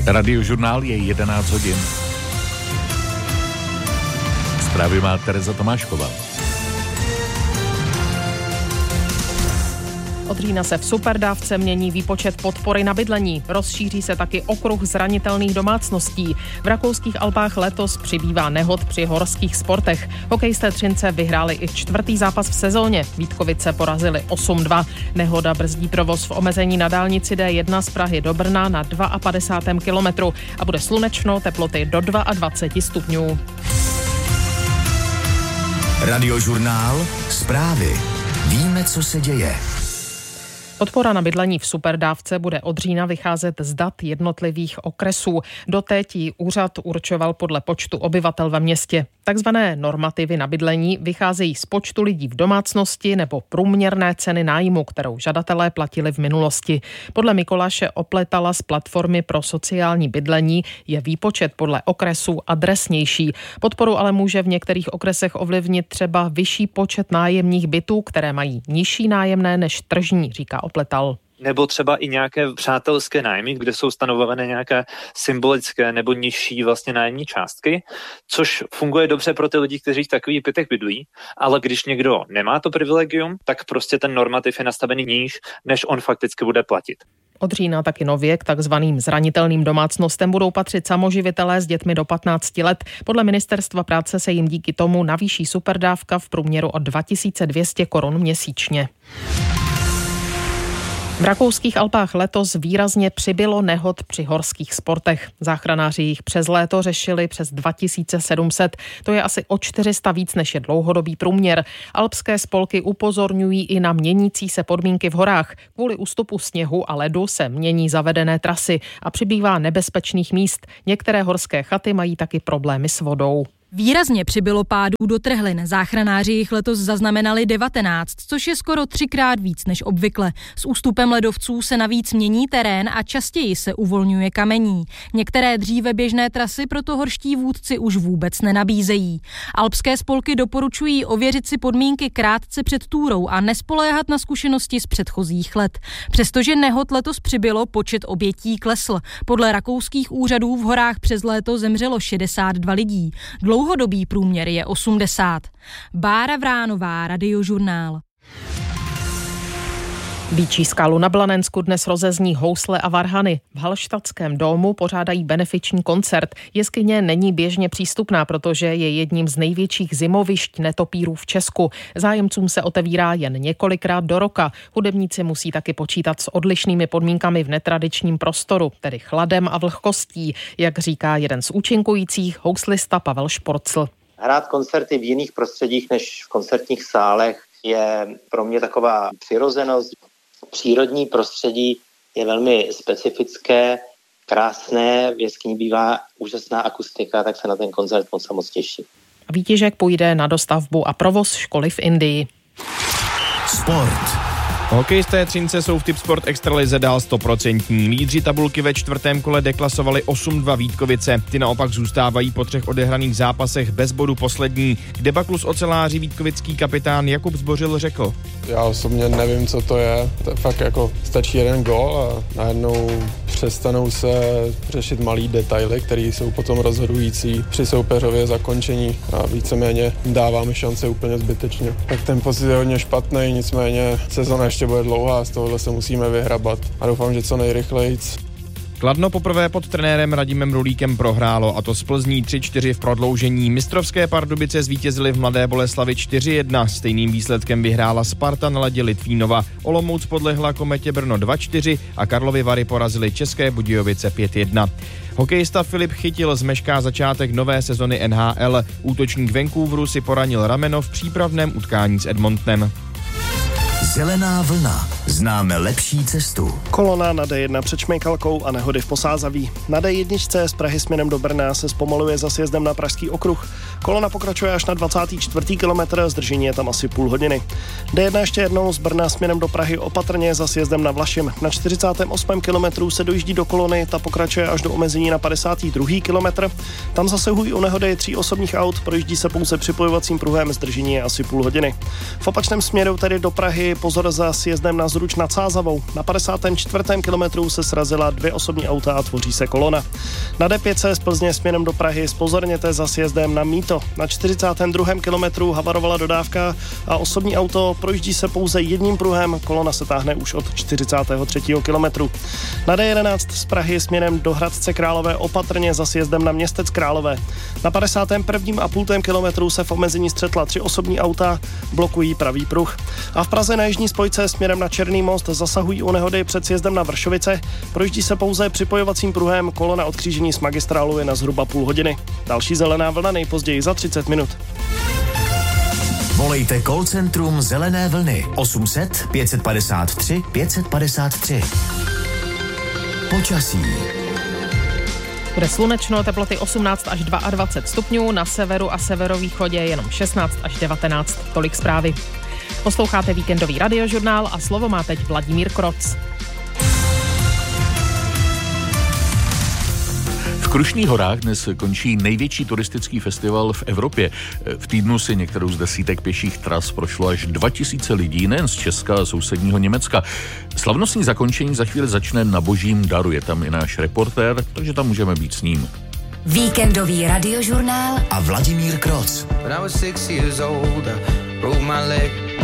Radiožurnál je 11 hodin. Zprávy má Tereza Tomášková. Od října se v superdávce mění výpočet podpory na bydlení. Rozšíří se taky okruh zranitelných domácností. V rakouských Alpách letos přibývá nehod při horských sportech. Hokejisté Třince vyhráli i 4. zápas v sezóně. Vítkovice porazili 8-2. Nehoda brzdí provoz v omezení na dálnici D1 z Prahy do Brna na 52. kilometru a bude slunečno, teploty do 22 stupňů. Radiožurnál, zprávy. Víme, co se děje. Podpora na bydlení v superdávce bude od října vycházet z dat jednotlivých okresů. Doteď ji úřad určoval podle počtu obyvatel ve městě. Takzvané normativy na bydlení vycházejí z počtu lidí v domácnosti nebo průměrné ceny nájmu, kterou žadatelé platili v minulosti. Podle Mikuláše Opletala z platformy pro sociální bydlení je výpočet podle okresů adresnější. Podporu ale může v některých okresech ovlivnit třeba vyšší počet nájemních bytů, které mají nižší nájemné než tržní, říká Opletal. Nebo třeba i nějaké přátelské nájmy, kde jsou stanovované nějaké symbolické nebo nižší vlastně nájemní částky, což funguje dobře pro ty lidi, kteří v takových bytech bydlí, ale když někdo nemá to privilegium, tak prostě ten normativ je nastavený níž, než on fakticky bude platit. Od října taky nově k takzvaným zranitelným domácnostem budou patřit samoživitelé s dětmi do 15 let. Podle Ministerstva práce se jim díky tomu navýší superdávka v průměru o 2200 korun měsíčně. V rakouských Alpách letos výrazně přibylo nehod při horských sportech. Záchranáři jich přes léto řešili přes 2700. To je asi o 400 víc, než je dlouhodobý průměr. Alpské spolky upozorňují i na měnící se podmínky v horách. Kvůli ústupu sněhu a ledu se mění zavedené trasy a přibývá nebezpečných míst. Některé horské chaty mají taky problémy s vodou. Výrazně přibylo pádů do trhlin. Záchranáři jich letos zaznamenali 19, což je skoro 3krát víc než obvykle. S ústupem ledovců se navíc mění terén a častěji se uvolňuje kamení. Některé dříve běžné trasy proto horští vůdci už vůbec nenabízejí. Alpské spolky doporučují ověřit si podmínky krátce před túrou a nespoléhat na zkušenosti z předchozích let. Přestože nehod letos přibylo, počet obětí klesl. Podle rakouských úřadů v horách přes léto zemřelo 62 lidí. Dlouhodobý průměr je 80. Bára Vránová, Radiožurnál. Býčí skálu na Blanensku dnes rozezní housle a varhany. V Hallštadtském domu pořádají benefiční koncert. Jeskyně není běžně přístupná, protože je jedním z největších zimovišť netopírů v Česku. Zájemcům se otevírá jen několikrát do roka. Hudebníci musí taky počítat s odlišnými podmínkami v netradičním prostoru, tedy chladem a vlhkostí, jak říká jeden z účinkujících, houslista Pavel Šporcl. Hrát koncerty v jiných prostředích než v koncertních sálech je pro mě taková přirozenost. Přírodní prostředí je velmi specifické, krásné, v jeskyni bývá úžasná akustika, tak se na ten koncert moc těší. Výtěžek půjde na dostavbu a provoz školy v Indii. Sport. Hokejisté Třince jsou v Tipsport extralize dál 100%. Lídři tabulky ve 4. kole deklasovali 8-2 Vítkovice. Ty naopak zůstávají po 3 odehraných zápasech bez bodu poslední. K debaklu s oceláři vítkovický kapitán Jakub Zbořil řekl: Já osobně nevím, co to je. To fakt jako stačí jeden gól a najednou přestanou se řešit malý detaily, které jsou potom rozhodující při soupeřově zakončení a víceméně dáváme šance úplně zbytečně. Tak ten pocit je hodně špatný, nicméně sezona ještě bude dlouhá, z tohohle se musíme vyhrabat a doufám, že co nejrychlejc. Kladno poprvé pod trenérem Radimem Rulíkem prohrálo, a to z Plzní 3-4 v prodloužení. Mistrovské Pardubice zvítězily v Mladé Boleslavi 4-1. Stejným výsledkem vyhrála Sparta na ledě Litvínova. Olomouc podlehla Kometě Brno 2-4 a Karlovy Vary porazily České Budějovice 5-1. Hokejista Filip Chytil zmešká začátek nové sezony NHL. Útočník Vancouveru si poranil rameno v přípravném utkání s Edmontonem. Zelená vlna. Známe lepší cestu. Kolona na D1 před Šmejkalkou a nehody v Posázaví. Na D1 z Prahy směrem do Brna se zpomaluje za sjezdem na Pražský okruh. Kolona pokračuje až na 24. kilometr, zdržení je tam asi půl hodiny. D1 ještě jednou z Brna směrem do Prahy opatrně za sjezdem na Vlašim. Na 48. kilometru se dojíždí do kolony, ta pokračuje až do omezení na 52. kilometr. Tam zasahují u nehody 3 osobních aut, projíždí se pouze připojovacím pruhem, zdržení je asi půl hodiny. V opačném směru tedy do Prahy pozor za sjezdem na Zrušení Zruč nad Sázavou. Na 54. kilometru se srazila 2 osobní auta a tvoří se kolona. Na D5 z Plzně směrem do Prahy zpozorněte za sjezdem na Mýto. Na 42. kilometru havarovala dodávka a osobní auto projíždí se pouze jedním pruhem, kolona se táhne už od 43. kilometru. Na D11 z Prahy směrem do Hradce Králové opatrně za sjezdem na Městec Králové. Na 51,5 kilometru se v omezení střetla 3 osobní auta, blokují pravý pruh. A v Praze na jižní spojce směrem na Černý most zasahují u nehody před sjezdem na Vršovice. Projíždí se pouze připojovacím pruhem, kolona od křížení s magistrálou je na zhruba půl hodiny. Další zelená vlna nejpozději za 30 minut. Volejte call centrum Zelené vlny 800 553 553. Počasí. Bude slunečno, teploty 18 až 22 stupňů, na severu a severovýchodě jenom 16 až 19. Tolik zprávy. Posloucháte víkendový radiožurnál a slovo má teď Vladimír Kroc. V Krušných horách dnes končí největší turistický festival v Evropě. V týdnu si některou z desítek pěších tras prošlo až 2000 lidí, nejen z Česka a sousedního Německa. Slavnostní zakončení za chvíli začne na Božím daru. Je tam i náš reportér, takže tam můžeme být s ním. Víkendový radiožurnál a Vladimír Kroc.